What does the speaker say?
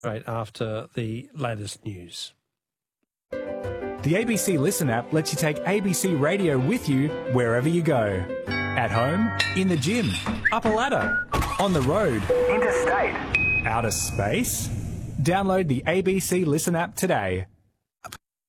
Right after the latest news. The ABC Listen app lets you take ABC Radio with you wherever you go. At home, in the gym, up a ladder, on the road, interstate, outer space. Download the ABC Listen app today.